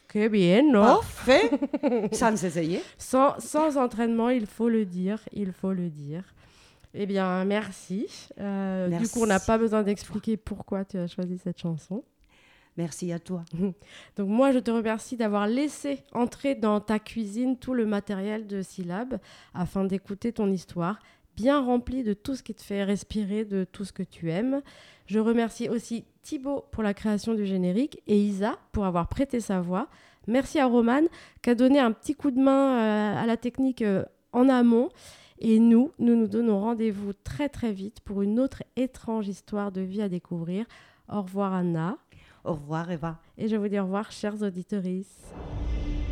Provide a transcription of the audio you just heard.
Que bien, non? Parfait. Sans essayer. Sans entraînement, il faut le dire. Eh bien, merci. Du coup, on n'a Merci pas besoin d'expliquer pourquoi tu as choisi cette chanson. Merci à toi. Donc moi, je te remercie d'avoir laissé entrer dans ta cuisine tout le matériel de Syllab afin d'écouter ton histoire, bien remplie de tout ce qui te fait respirer, de tout ce que tu aimes. Je remercie aussi Thibaut pour la création du générique et Isa pour avoir prêté sa voix. Merci à Roman qui a donné un petit coup de main à la technique en amont. Et nous nous donnons rendez-vous très très vite pour une autre étrange histoire de vie à découvrir. Au revoir Anna. Au revoir, Eva. Et je vous dis au revoir, chers auditeurs.